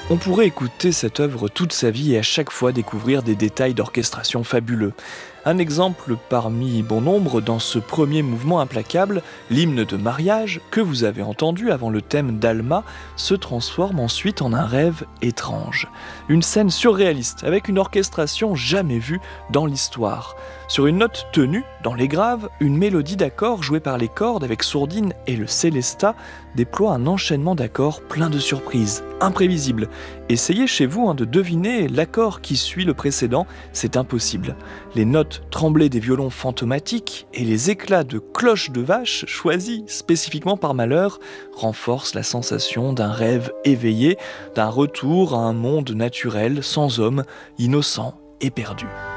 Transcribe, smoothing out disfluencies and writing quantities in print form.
On pourrait écouter cette œuvre toute sa vie et à chaque fois découvrir des détails d'orchestration fabuleux. Un exemple parmi bon nombre dans ce premier mouvement implacable, l'hymne de mariage que vous avez entendu avant le thème d'Alma se transforme ensuite en un rêve étrange. Une scène surréaliste avec une orchestration jamais vue dans l'histoire. Sur une note tenue, dans les graves, une mélodie d'accords jouée par les cordes avec sourdine et le célesta déploie un enchaînement d'accords plein de surprises, imprévisibles. Essayez chez vous de deviner l'accord qui suit le précédent, c'est impossible. Les notes tremblées des violons fantomatiques et les éclats de cloches de vache choisis spécifiquement par Mahler renforcent la sensation d'un rêve éveillé, d'un retour à un monde naturel, sans homme, innocent et perdu.